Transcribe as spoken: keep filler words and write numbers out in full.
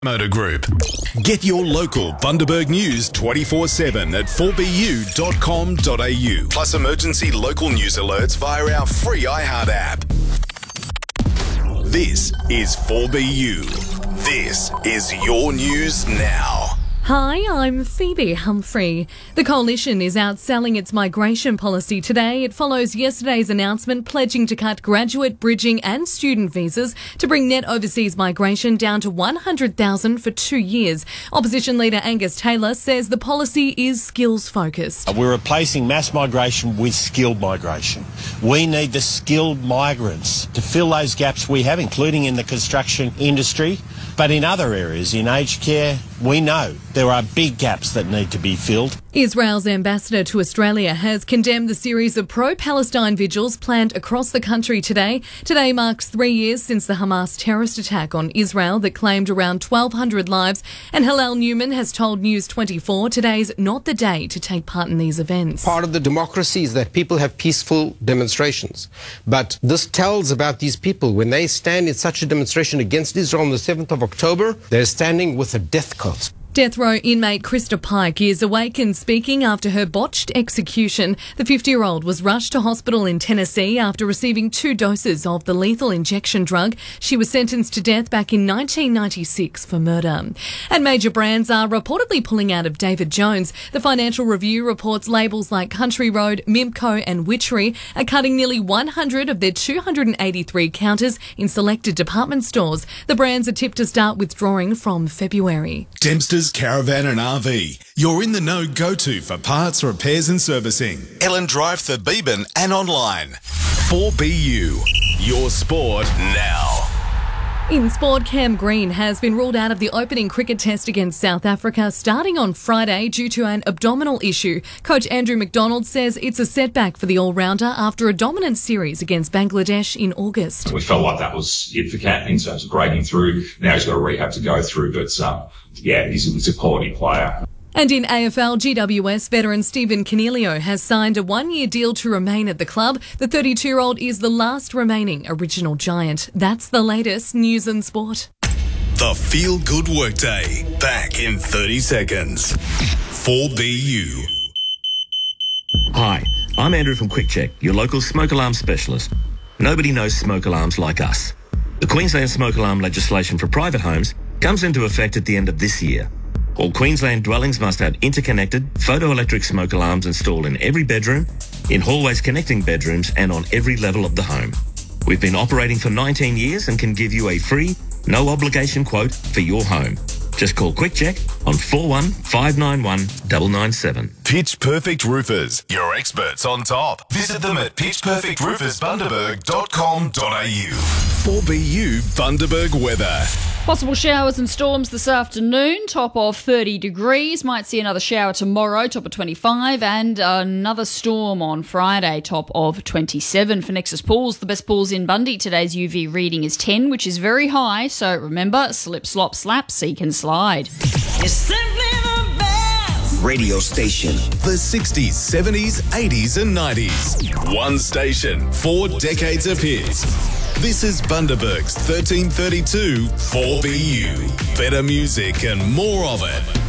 Motor Group. Get your local Bundaberg news twenty-four seven at four b u dot com dot a u. Plus emergency local news alerts via our free iHeart app. This is four B U. This is your news now. Hi, I'm Phoebe Humphrey. The Coalition is outselling its migration policy today. It follows yesterday's announcement pledging to cut graduate, bridging and student visas to bring net overseas migration down to one hundred thousand for two years. Opposition leader Angus Taylor says the policy is skills-focused. We're replacing mass migration with skilled migration. We need the skilled migrants to fill those gaps we have, including in the construction industry, but in other areas, in aged care, we know there are big gaps that need to be filled. Israel's ambassador to Australia has condemned the series of pro-Palestine vigils planned across the country today. Today marks three years since the Hamas terrorist attack on Israel that claimed around twelve hundred lives. And Hillel Newman has told News twenty-four today's not the day to take part in these events. Part of the democracy is that people have peaceful demonstrations. But this tells about these people. When they stand in such a demonstration against Israel on the seventh of October, they're standing with a death cult. Death row inmate Krista Pike is awake and speaking after her botched execution. The fifty-year-old was rushed to hospital in Tennessee after receiving two doses of the lethal injection drug. She was sentenced to death back in nineteen ninety-six for murder. And major brands are reportedly pulling out of David Jones. The Financial Review reports labels like Country Road, Mimco and Witchery are cutting nearly one hundred of their two hundred eighty-three counters in selected department stores. The brands are tipped to start withdrawing from February. Dempster's Caravan and R V. You're in the know go-to for parts, repairs and servicing. Ellen Drive for Beeban and online. four B U. Your sport now. In sport, Cam Green has been ruled out of the opening cricket test against South Africa starting on Friday due to an abdominal issue. Coach Andrew McDonald says it's a setback for the all-rounder after a dominant series against Bangladesh in August. We felt like that was it for Cam in terms of breaking through. Now he's got a rehab to go through, but um, yeah, he's, he's a quality player. And in A F L, G W S veteran Stephen Canelio has signed a one-year deal to remain at the club. The thirty-two-year-old is the last remaining original Giant. That's the latest news and sport. The Feel Good Workday. Back in thirty seconds. four B U. Hi, I'm Andrew from Quick Check, your local smoke alarm specialist. Nobody knows smoke alarms like us. The Queensland smoke alarm legislation for private homes comes into effect at the end of this year. All Queensland dwellings must have interconnected photoelectric smoke alarms installed in every bedroom, in hallways connecting bedrooms and on every level of the home. We've been operating for nineteen years and can give you a free, no obligation quote for your home. Just call Quick Check on four one five nine one nine nine seven. Pitch Perfect Roofers, your experts on top. Visit them at pitch perfect roofers bundaberg dot com dot a u. four B U Bundaberg weather. Possible showers and storms this afternoon, top of thirty degrees. Might see another shower tomorrow, top of twenty-five, and another storm on Friday, top of twenty-seven. For Nexus Pools, the best pools in Bundy, today's U V reading is ten, which is very high. So remember, slip, slop, slap, seek and slide. You're simply the best radio station. The sixties, seventies, eighties and nineties. One station, four decades of hits. This is Bundaberg's thirteen thirty-two four B U. Better music and more of it.